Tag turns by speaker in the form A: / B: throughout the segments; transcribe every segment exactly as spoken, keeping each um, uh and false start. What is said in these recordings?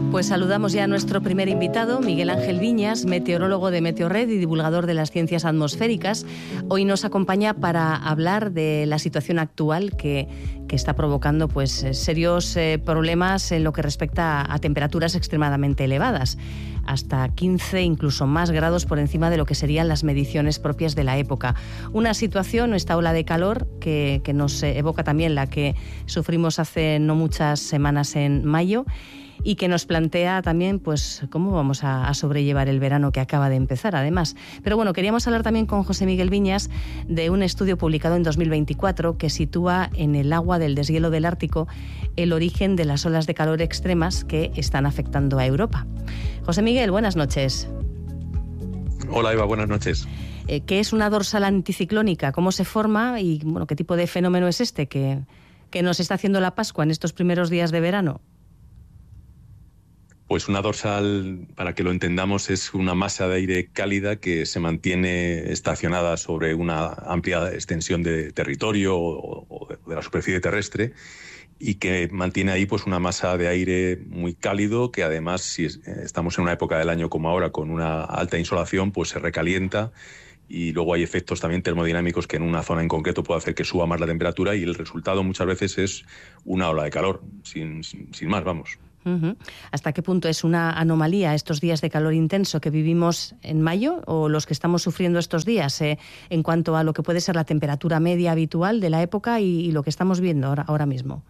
A: Pues saludamos ya a nuestro primer invitado, Miguel Ángel Viñas, meteorólogo de Meteorred y divulgador de las ciencias atmosféricas. Hoy nos acompaña para hablar de la situación actual que, que está provocando pues, serios eh, problemas en lo que respecta a, a temperaturas extremadamente elevadas, hasta quince, incluso más grados por encima de lo que serían las mediciones propias de la época. Una situación, esta ola de calor, que, que nos evoca también la que sufrimos hace no muchas semanas en mayo, y que nos plantea también pues cómo vamos a, a sobrellevar el verano que acaba de empezar, además. Pero bueno, queríamos hablar también con José Miguel Viñas de un estudio publicado en dos mil veinticuatro que sitúa en el agua del deshielo del Ártico el origen de las olas de calor extremas que están afectando a Europa. José Miguel, buenas noches.
B: Hola Eva, buenas noches.
A: Eh, ¿Qué es una dorsal anticiclónica? ¿Cómo se forma? Y bueno, ¿qué tipo de fenómeno es este que, que nos está haciendo la Pascua en estos primeros días de verano?
B: Pues una dorsal, para que lo entendamos, es una masa de aire cálida que se mantiene estacionada sobre una amplia extensión de territorio o, o de la superficie terrestre y que mantiene ahí pues una masa de aire muy cálido que además, si estamos en una época del año como ahora con una alta insolación, pues se recalienta. Y luego hay efectos también termodinámicos que en una zona en concreto puede hacer que suba más la temperatura y el resultado muchas veces es una ola de calor, sin, sin, sin más, vamos.
A: Uh-huh. ¿Hasta qué punto es una anomalía estos días de calor intenso que vivimos en mayo o los que estamos sufriendo estos días eh, en cuanto a lo que puede ser la temperatura media habitual de la época y, y lo que estamos viendo ahora, ahora mismo?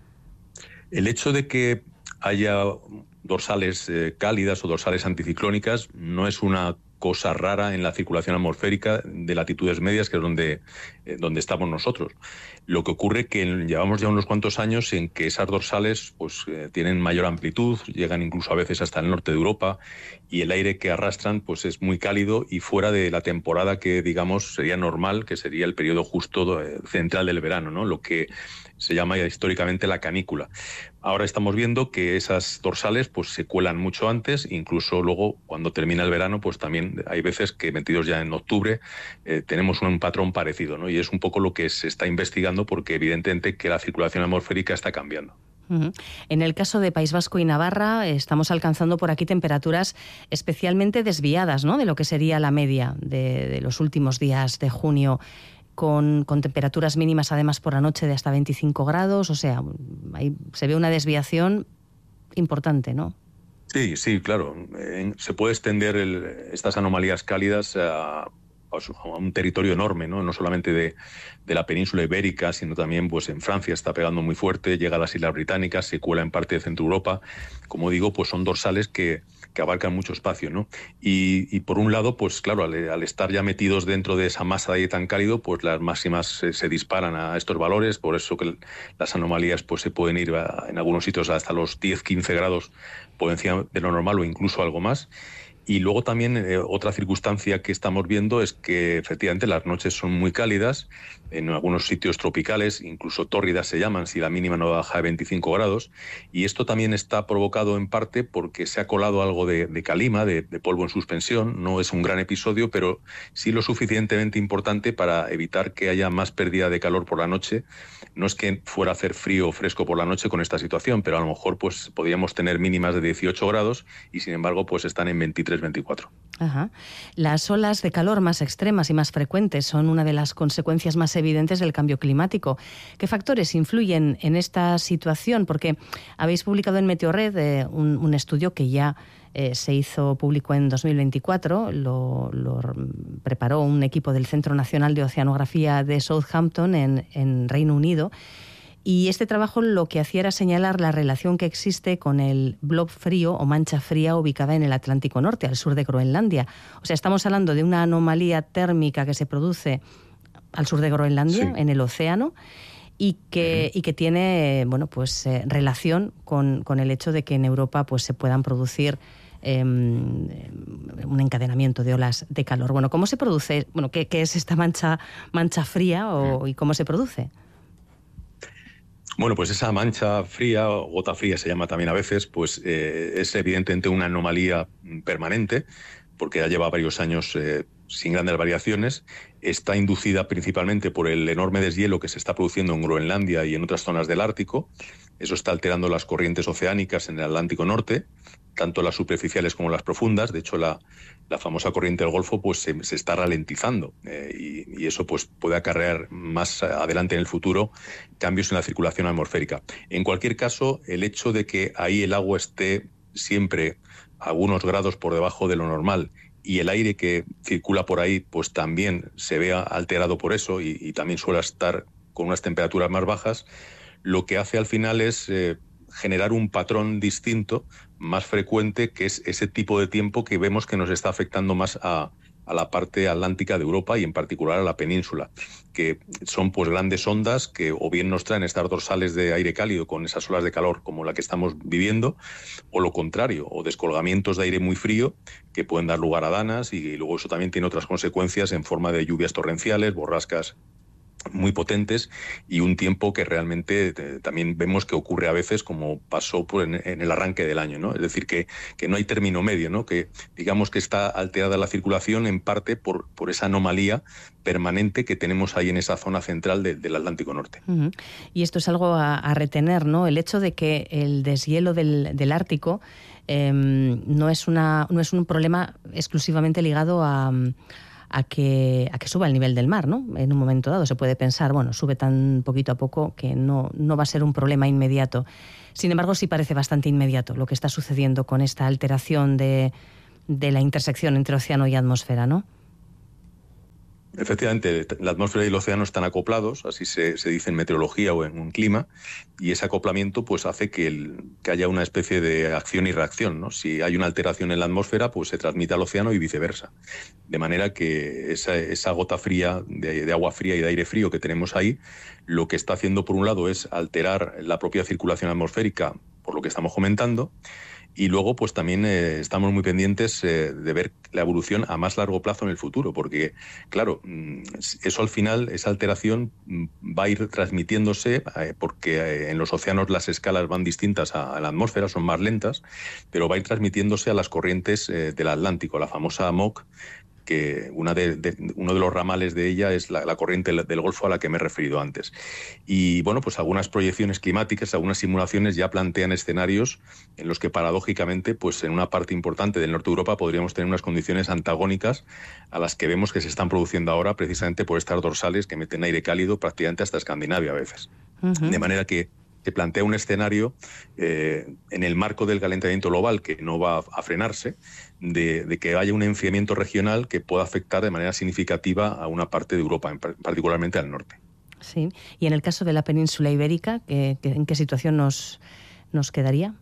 B: El hecho de que haya dorsales eh, cálidas o dorsales anticiclónicas no es una cosa rara en la circulación atmosférica de latitudes medias, que es donde, eh, donde estamos nosotros. Lo que ocurre es que llevamos ya unos cuantos años en que esas dorsales pues, eh, tienen mayor amplitud, llegan incluso a veces hasta el norte de Europa, y el aire que arrastran pues, es muy cálido y fuera de la temporada que, digamos, sería normal, que sería el periodo justo eh, central del verano, ¿no? Lo que se llama ya históricamente la canícula. Ahora estamos viendo que esas dorsales pues, se cuelan mucho antes, incluso luego cuando termina el verano, pues también hay veces que metidos ya en octubre eh, tenemos un patrón parecido, ¿no? Y es un poco lo que se está investigando porque evidentemente que la circulación atmosférica está cambiando.
A: Uh-huh. En el caso de País Vasco y Navarra estamos alcanzando por aquí temperaturas especialmente desviadas, ¿no?, de lo que sería la media de, de los últimos días de junio. Con, con temperaturas mínimas además por la noche de hasta veinticinco grados, o sea, ahí se ve una desviación importante, ¿no?
B: Sí, sí, claro. Eh, se puede extender el, estas anomalías cálidas a, a un territorio enorme, ¿no? No solamente de, de la península ibérica, sino también pues en Francia está pegando muy fuerte, llega a las Islas Británicas, se cuela en parte de Centro Europa. Como digo, pues son dorsales que, que abarcan mucho espacio, ¿no? Y, y por un lado, pues claro, al, al estar ya metidos dentro de esa masa de aire tan cálido, pues las máximas se, se disparan a estos valores, por eso que las anomalías pues se pueden ir a, en algunos sitios hasta los diez, quince grados por encima de lo normal o incluso algo más. Y luego también eh, otra circunstancia que estamos viendo es que efectivamente las noches son muy cálidas, en algunos sitios tropicales, incluso tórridas se llaman, si la mínima no baja de veinticinco grados, y esto también está provocado en parte porque se ha colado algo de, de calima, de, de polvo en suspensión. No es un gran episodio, pero sí lo suficientemente importante para evitar que haya más pérdida de calor por la noche. No es que fuera a hacer frío o fresco por la noche con esta situación, pero a lo mejor pues podríamos tener mínimas de dieciocho grados y sin embargo pues están en veintitrés, veinticuatro.
A: Ajá. Las olas de calor más extremas y más frecuentes son una de las consecuencias más evidentes del cambio climático. ¿Qué factores influyen en esta situación? Porque habéis publicado en Meteorred eh, un, un estudio que ya eh, se hizo público en dos mil veinticuatro, lo, lo preparó un equipo del Centro Nacional de Oceanografía de Southampton en, en Reino Unido. Y este trabajo lo que hacía era señalar la relación que existe con el blob frío o mancha fría ubicada en el Atlántico Norte, al sur de Groenlandia. O sea, estamos hablando de una anomalía térmica que se produce al sur de Groenlandia, sí, en el océano, y que, uh-huh. y que tiene, bueno, pues eh, relación con, con el hecho de que en Europa pues, se puedan producir eh, un encadenamiento de olas de calor. Bueno, ¿cómo se produce? Bueno, ¿qué, qué es esta mancha, mancha fría o, y cómo se produce?
B: Bueno, pues esa mancha fría, o gota fría se llama también a veces, pues eh, es evidentemente una anomalía permanente, porque ya lleva varios años eh, sin grandes variaciones. Está inducida principalmente por el enorme deshielo que se está produciendo en Groenlandia y en otras zonas del Ártico. Eso está alterando las corrientes oceánicas en el Atlántico Norte, tanto las superficiales como las profundas. De hecho, la, la famosa corriente del Golfo pues, se, se está ralentizando eh, y, y eso pues, puede acarrear más adelante en el futuro cambios en la circulación atmosférica. En cualquier caso, el hecho de que ahí el agua esté siempre a algunos grados por debajo de lo normal y el aire que circula por ahí pues también se vea alterado por eso y, y también suele estar con unas temperaturas más bajas, lo que hace al final es eh, generar un patrón distinto, más frecuente, que es ese tipo de tiempo que vemos que nos está afectando más a, a la parte atlántica de Europa y en particular a la península, que son pues grandes ondas que o bien nos traen estas dorsales de aire cálido con esas olas de calor como la que estamos viviendo, o lo contrario, o descolgamientos de aire muy frío que pueden dar lugar a danas, y luego eso también tiene otras consecuencias en forma de lluvias torrenciales, borrascas muy potentes y un tiempo que realmente eh, también vemos que ocurre a veces como pasó por en, en el arranque del año, ¿no? Es decir, que, que no hay término medio, ¿no? Que digamos que está alterada la circulación en parte por, por esa anomalía permanente que tenemos ahí en esa zona central de, del Atlántico Norte.
A: Uh-huh. Y esto es algo a, a retener, ¿no? El hecho de que el deshielo del, del Ártico eh, no es una, no es un problema exclusivamente ligado a a que, a que suba el nivel del mar, ¿no? En un momento dado se puede pensar, bueno, sube tan poquito a poco que no, no va a ser un problema inmediato. Sin embargo, sí parece bastante inmediato lo que está sucediendo con esta alteración de, de la intersección entre océano y atmósfera, ¿no?
B: Efectivamente, la atmósfera y el océano están acoplados, así se, se dice en meteorología o en un clima, y ese acoplamiento pues hace que, el, que haya una especie de acción y reacción, ¿no? Si hay una alteración en la atmósfera, pues se transmite al océano y viceversa. De manera que esa, esa gota fría, de, de agua fría y de aire frío que tenemos ahí, lo que está haciendo por un lado es alterar la propia circulación atmosférica, por lo que estamos comentando, y luego pues también eh, estamos muy pendientes eh, de ver la evolución a más largo plazo en el futuro, porque claro, eso al final, esa alteración va a ir transmitiéndose eh, porque eh, en los océanos las escalas van distintas a, a la atmósfera, son más lentas, pero va a ir transmitiéndose a las corrientes eh, del Atlántico, la famosa A M O C, que una de, de, uno de los ramales de ella es la, la corriente del Golfo a la que me he referido antes. Y bueno, pues algunas proyecciones climáticas, algunas simulaciones ya plantean escenarios en los que paradójicamente, pues en una parte importante del norte de Europa podríamos tener unas condiciones antagónicas a las que vemos que se están produciendo ahora precisamente por estas dorsales que meten aire cálido prácticamente hasta Escandinavia a veces. Uh-huh. De manera que se plantea un escenario eh, en el marco del calentamiento global que no va a frenarse, de, de que haya un enfriamiento regional que pueda afectar de manera significativa a una parte de Europa, en, particularmente al norte.
A: Sí, y en el caso de la península ibérica, ¿qué, qué, ¿en qué situación nos, nos quedaría?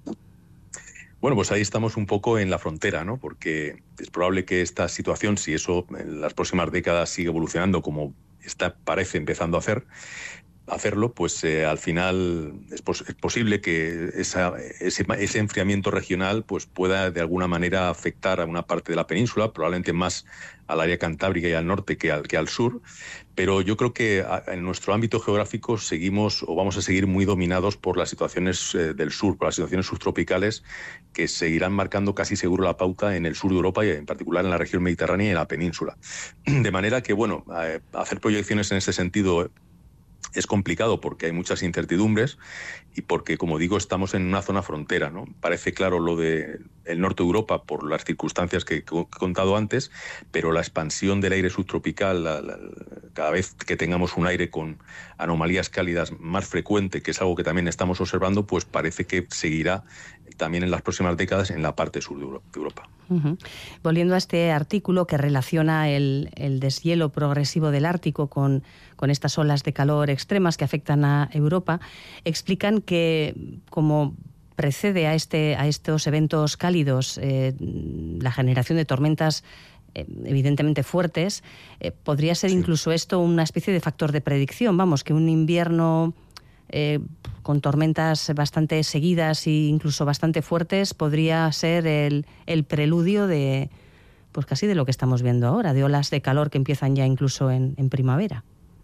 B: Bueno, pues ahí estamos un poco en la frontera, ¿no? Porque es probable que esta situación, si eso en las próximas décadas sigue evolucionando como está, parece empezando a hacer, hacerlo, pues eh, al final es, pos es posible que esa, ese, ese enfriamiento regional pues pueda de alguna manera afectar a una parte de la península, probablemente más al área cantábrica y al norte que al, que al sur, pero yo creo que a, en nuestro ámbito geográfico seguimos o vamos a seguir muy dominados por las situaciones eh, del sur, por las situaciones subtropicales que seguirán marcando casi seguro la pauta en el sur de Europa y en particular en la región mediterránea y en la península. De manera que, bueno, eh, hacer proyecciones en ese sentido es complicado porque hay muchas incertidumbres y porque, como digo, estamos en una zona frontera, ¿no? Parece claro lo de el norte de Europa por las circunstancias que he contado antes, pero la expansión del aire subtropical, la, la, cada vez que tengamos un aire con anomalías cálidas más frecuente, que es algo que también estamos observando, pues parece que seguirá también en las próximas décadas en la parte sur de Europa.
A: Uh-huh. Volviendo a este artículo que relaciona el, el deshielo progresivo del Ártico con, con estas olas de calor extremas que afectan a Europa, explican que como precede a, este, a estos eventos cálidos eh, la generación de tormentas eh, evidentemente fuertes, eh, podría ser sí. incluso esto una especie de factor de predicción, vamos, que un invierno Eh, con tormentas bastante seguidas e incluso bastante fuertes podría ser el, el preludio de, pues casi de lo que estamos viendo ahora, de olas de calor que empiezan ya incluso en, en primavera.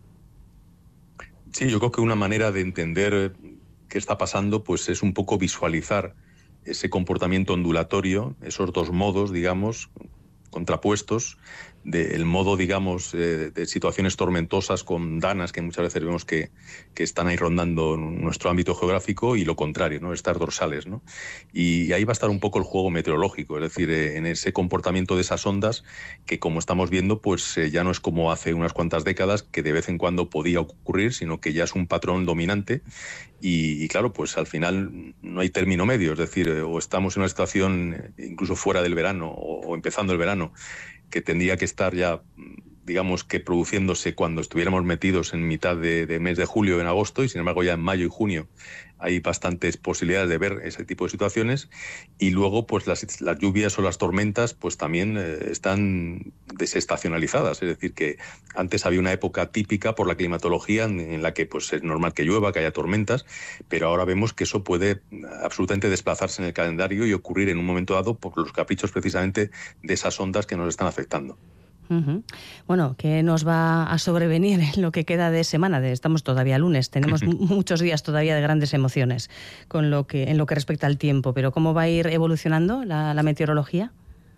B: Sí, yo creo que una manera de entender qué está pasando pues es un poco visualizar ese comportamiento ondulatorio, esos dos modos, digamos, contrapuestos del modo, digamos, eh, de situaciones tormentosas con danas que muchas veces vemos que, que están ahí rondando nuestro ámbito geográfico, y lo contrario, ¿no? Estas dorsales, ¿no? Y ahí va a estar un poco el juego meteorológico, es decir, eh, en ese comportamiento de esas ondas que, como estamos viendo, pues eh, ya no es como hace unas cuantas décadas, que de vez en cuando podía ocurrir, sino que ya es un patrón dominante. Y, y claro, pues al final no hay término medio, es decir, eh, o estamos en una situación incluso fuera del verano o, o empezando el verano, que tendría que estar ya, digamos, que produciéndose cuando estuviéramos metidos en mitad de, de mes de julio o en agosto, y sin embargo ya en mayo y junio hay bastantes posibilidades de ver ese tipo de situaciones. Y luego pues las, las lluvias o las tormentas pues también eh, están desestacionalizadas, es decir, que antes había una época típica por la climatología en, en la que pues es normal que llueva, que haya tormentas, pero ahora vemos que eso puede absolutamente desplazarse en el calendario y ocurrir en un momento dado por los caprichos precisamente de esas ondas que nos están afectando.
A: Uh-huh. Bueno, ¿qué nos va a sobrevenir en lo que queda de semana? Estamos todavía lunes, tenemos muchos días todavía de grandes emociones con lo que, en lo que respecta al tiempo, pero ¿cómo va a ir evolucionando la, la meteorología?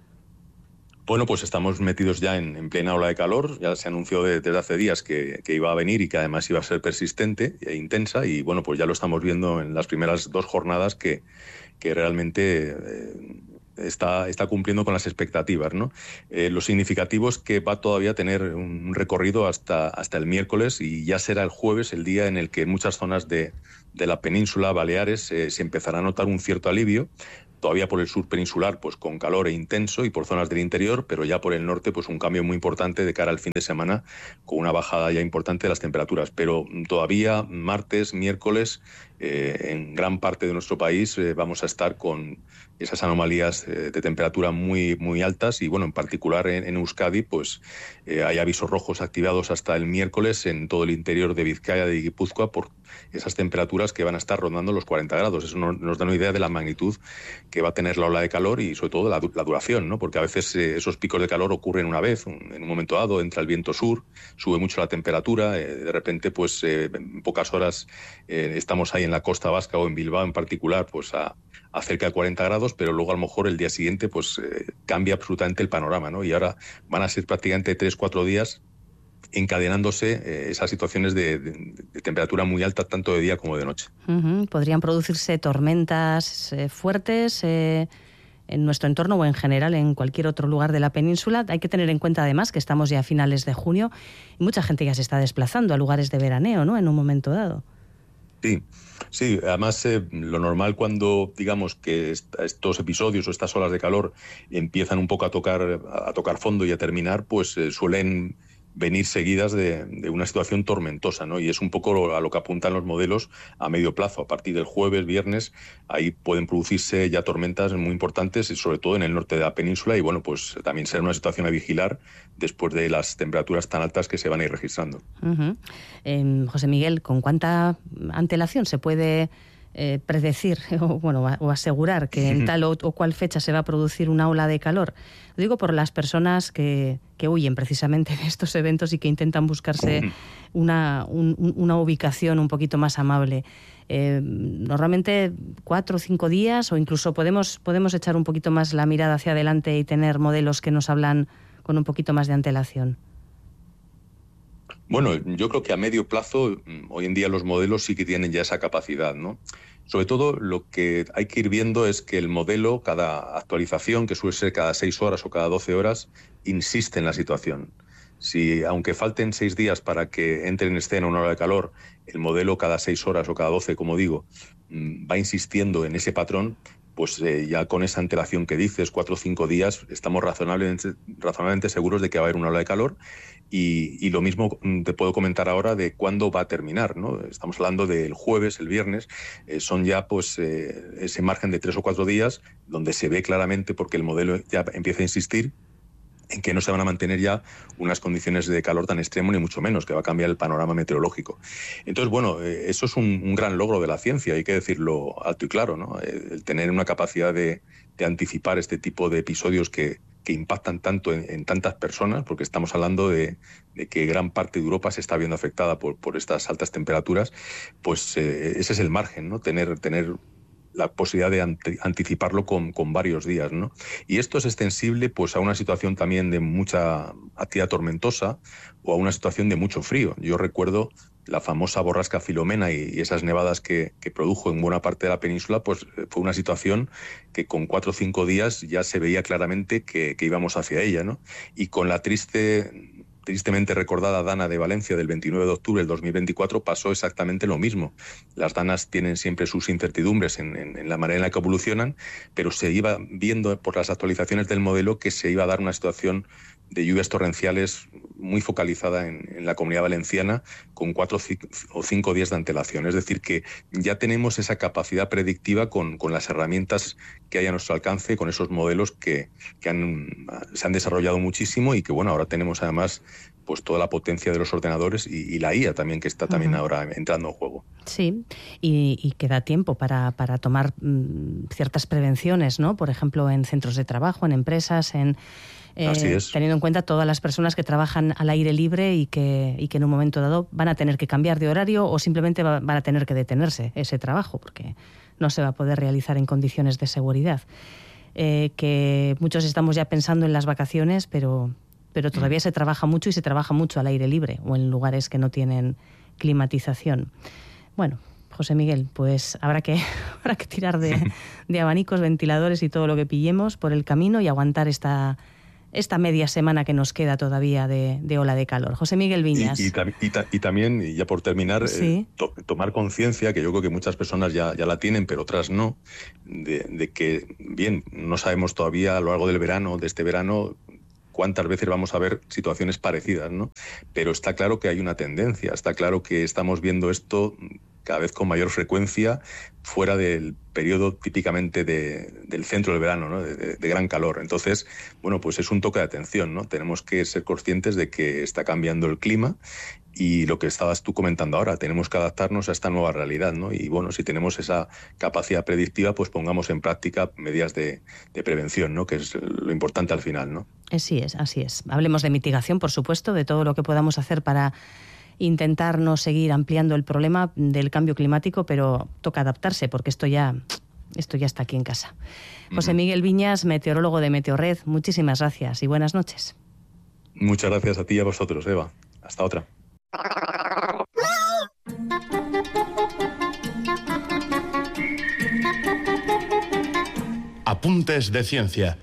B: Bueno, pues estamos metidos ya en, en plena ola de calor. Ya se anunció de, desde hace días que, que iba a venir y que además iba a ser persistente e intensa, y bueno, pues ya lo estamos viendo en las primeras dos jornadas que, que realmente eh, Está, está cumpliendo con las expectativas, ¿no? Eh, lo significativo es que va todavía a tener un recorrido hasta, hasta el miércoles, y ya será el jueves el día en el que en muchas zonas de, de la península Baleares eh, se empezará a notar un cierto alivio. Todavía por el sur peninsular, pues con calor e intenso, y por zonas del interior, pero ya por el norte, pues un cambio muy importante de cara al fin de semana, con una bajada ya importante de las temperaturas. Pero todavía martes, miércoles, eh, en gran parte de nuestro país eh, vamos a estar con esas anomalías eh, de temperatura muy, muy altas, y bueno, en particular en, en Euskadi, pues eh, hay avisos rojos activados hasta el miércoles en todo el interior de Vizcaya, de Guipúzcoa, por esas temperaturas que van a estar rondando los cuarenta grados. Eso nos, nos da una idea de la magnitud que va a tener la ola de calor, y sobre todo la, la duración, ¿no? Porque a veces eh, esos picos de calor ocurren una vez, un, en un momento dado entra el viento sur, sube mucho la temperatura, eh, de repente pues eh, en pocas horas eh, estamos ahí en la costa vasca o en Bilbao en particular, pues a, a cerca de cuarenta grados, pero luego a lo mejor el día siguiente pues eh, cambia absolutamente el panorama, ¿no? Y ahora van a ser prácticamente tres, cuatro días encadenándose eh, esas situaciones de, de, de temperatura muy alta, tanto de día como de noche.
A: Uh-huh. ¿Podrían producirse tormentas eh, fuertes eh, en nuestro entorno o en general en cualquier otro lugar de la península? Hay que tener en cuenta además que estamos ya a finales de junio y mucha gente ya se está desplazando a lugares de veraneo, ¿no?, en un momento dado.
B: Sí, sí, además eh, lo normal cuando digamos que est- estos episodios o estas olas de calor empiezan un poco a tocar, a tocar fondo y a terminar, pues eh, suelen venir seguidas de, de una situación tormentosa, ¿no? Y es un poco lo, a lo que apuntan los modelos a medio plazo. A partir del jueves, viernes, ahí pueden producirse ya tormentas muy importantes, y sobre todo en el norte de la península, y bueno, pues también será una situación a vigilar después de las temperaturas tan altas que se van a ir registrando.
A: Uh-huh. Eh, José Miguel, ¿con cuánta antelación se puede eh, predecir o, bueno, o asegurar que en tal o, o cual fecha se va a producir una ola de calor? Lo digo por las personas que, que huyen precisamente de estos eventos y que intentan buscarse una, un, una ubicación un poquito más amable. Eh, normalmente cuatro o cinco días, o incluso podemos, podemos echar un poquito más la mirada hacia adelante y tener modelos que nos hablan con un poquito más de antelación.
B: Bueno, yo creo que a medio plazo, hoy en día los modelos sí que tienen ya esa capacidad, ¿no? Sobre todo lo que hay que ir viendo es que el modelo, cada actualización, que suele ser cada seis horas o cada doce horas, insiste en la situación. Si, aunque falten seis días para que entre en escena una ola de calor, el modelo cada seis horas o cada doce, como digo, va insistiendo en ese patrón, pues eh, ya con esa antelación que dices, cuatro o cinco días, estamos razonablemente, razonablemente seguros de que va a haber una ola de calor. Y, y lo mismo te puedo comentar ahora de cuándo va a terminar, ¿no? Estamos hablando del jueves, el viernes, eh, son ya pues eh, ese margen de tres o cuatro días donde se ve claramente, porque el modelo ya empieza a insistir en que no se van a mantener ya unas condiciones de calor tan extremo, ni mucho menos, que va a cambiar el panorama meteorológico. Entonces, bueno, eh, eso es un, un gran logro de la ciencia, hay que decirlo alto y claro, ¿no? El, el tener una capacidad de, de anticipar este tipo de episodios que, que impactan tanto en, en tantas personas, porque estamos hablando de, de que gran parte de Europa se está viendo afectada por, por estas altas temperaturas, pues eh, ese es el margen, ¿no? Tener, tener la posibilidad de ante, anticiparlo con, con varios días, ¿no? Y esto es extensible pues a una situación también de mucha actividad tormentosa o a una situación de mucho frío. Yo recuerdo la famosa borrasca Filomena y, y esas nevadas que, que produjo en buena parte de la península, pues fue una situación que con cuatro o cinco días ya se veía claramente que, que íbamos hacia ella, ¿no? Y con la triste... tristemente recordada Dana de Valencia del veintinueve de octubre del dos mil veinticuatro pasó exactamente lo mismo. Las danas tienen siempre sus incertidumbres en, en, en la manera en la que evolucionan, pero se iba viendo por las actualizaciones del modelo que se iba a dar una situación de lluvias torrenciales muy focalizada en, en la Comunidad Valenciana con cuatro o cinco días de antelación. Es decir, que ya tenemos esa capacidad predictiva con, con las herramientas que hay a nuestro alcance, con esos modelos que, que han, se han desarrollado muchísimo y que, bueno, ahora tenemos además pues toda la potencia de los ordenadores y, y la I A también, que está también uh-huh. ahora entrando en juego.
A: Sí, y, y que da tiempo para, para tomar mm, ciertas prevenciones, ¿no? Por ejemplo, en centros de trabajo, en empresas, en... Eh,
B: Así es.
A: Teniendo en cuenta todas las personas que trabajan al aire libre y que, y que en un momento dado van a tener que cambiar de horario o simplemente va, van a tener que detenerse ese trabajo porque no se va a poder realizar en condiciones de seguridad. Eh, que muchos estamos ya pensando en las vacaciones, pero, pero todavía se trabaja mucho y se trabaja mucho al aire libre o en lugares que no tienen climatización. Bueno, José Miguel, pues habrá que, habrá que tirar de, de abanicos, ventiladores y todo lo que pillemos por el camino y aguantar esta... esta media semana que nos queda todavía de, de ola de calor. José Miguel Viñas.
B: Y, y, y, y también, y ya por terminar,
A: ¿Sí?
B: eh, to, tomar conciencia, que yo creo que muchas personas ya, ya la tienen, pero otras no, de, de que, bien, no sabemos todavía a lo largo del verano, de este verano, cuántas veces vamos a ver situaciones parecidas, ¿no? Pero está claro que hay una tendencia, está claro que estamos viendo esto cada vez con mayor frecuencia fuera del periodo típicamente de, del centro del verano, ¿no? de, de, de gran calor. Entonces, bueno, pues es un toque de atención, ¿no? Tenemos que ser conscientes de que está cambiando el clima y lo que estabas tú comentando ahora, tenemos que adaptarnos a esta nueva realidad, ¿no? Y bueno, si tenemos esa capacidad predictiva, pues pongamos en práctica medidas de, de prevención, ¿no? Que es lo importante al final, ¿no?
A: Así es, así es. Hablemos de mitigación, por supuesto, de todo lo que podamos hacer para intentar no seguir ampliando el problema del cambio climático, pero toca adaptarse porque esto ya, esto ya está aquí en casa. Uh-huh. José Miguel Viñas, meteorólogo de Meteorred, muchísimas gracias y buenas noches.
B: Muchas gracias a ti y a vosotros, Eva. Hasta otra.
C: Apuntes de ciencia.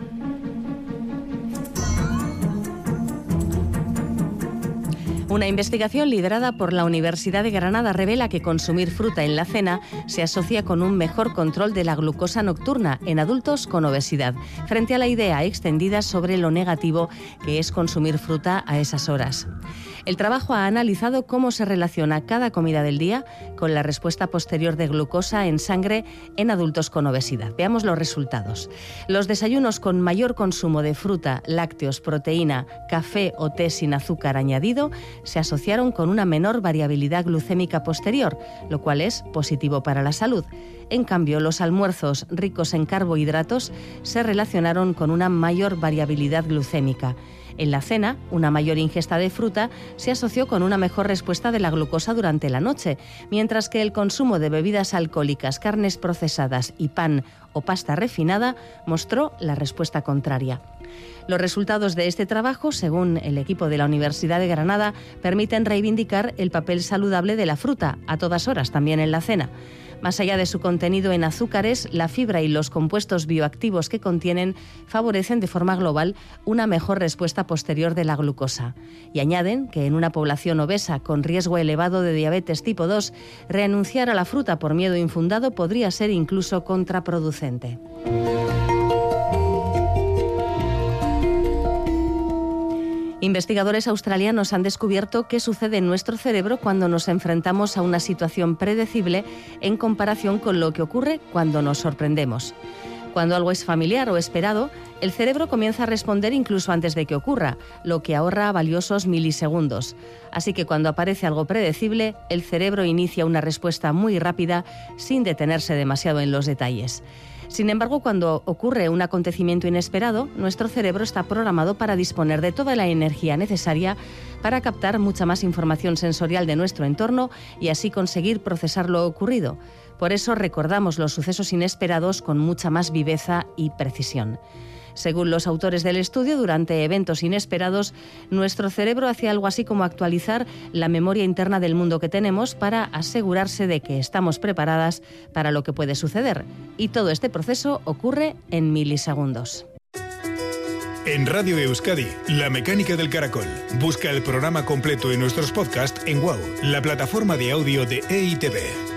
A: Una investigación liderada por la Universidad de Granada revela que consumir fruta en la cena se asocia con un mejor control de la glucosa nocturna en adultos con obesidad, frente a la idea extendida sobre lo negativo que es consumir fruta a esas horas. El trabajo ha analizado cómo se relaciona cada comida del día con la respuesta posterior de glucosa en sangre en adultos con obesidad. Veamos los resultados. Los desayunos con mayor consumo de fruta, lácteos, proteína, café o té sin azúcar añadido se asociaron con una menor variabilidad glucémica posterior, lo cual es positivo para la salud. En cambio, los almuerzos ricos en carbohidratos se relacionaron con una mayor variabilidad glucémica. En la cena, una mayor ingesta de fruta se asoció con una mejor respuesta de la glucosa durante la noche, mientras que el consumo de bebidas alcohólicas, carnes procesadas y pan o pasta refinada mostró la respuesta contraria. Los resultados de este trabajo, según el equipo de la Universidad de Granada, permiten reivindicar el papel saludable de la fruta a todas horas, también en la cena. Más allá de su contenido en azúcares, la fibra y los compuestos bioactivos que contienen favorecen de forma global una mejor respuesta posterior de la glucosa. Y añaden que en una población obesa con riesgo elevado de diabetes tipo dos, renunciar a la fruta por miedo infundado podría ser incluso contraproducente. Investigadores australianos han descubierto qué sucede en nuestro cerebro cuando nos enfrentamos a una situación predecible en comparación con lo que ocurre cuando nos sorprendemos. Cuando algo es familiar o esperado, el cerebro comienza a responder incluso antes de que ocurra, lo que ahorra valiosos milisegundos. Así que cuando aparece algo predecible, el cerebro inicia una respuesta muy rápida sin detenerse demasiado en los detalles. Sin embargo, cuando ocurre un acontecimiento inesperado, nuestro cerebro está programado para disponer de toda la energía necesaria para captar mucha más información sensorial de nuestro entorno y así conseguir procesar lo ocurrido. Por eso recordamos los sucesos inesperados con mucha más viveza y precisión. Según los autores del estudio, durante eventos inesperados, nuestro cerebro hace algo así como actualizar la memoria interna del mundo que tenemos para asegurarse de que estamos preparadas para lo que puede suceder. Y todo este proceso ocurre en milisegundos.
C: En Radio Euskadi, La Mecánica del Caracol. Busca el programa completo en nuestros podcasts en WOW, la plataforma de audio de E I T V.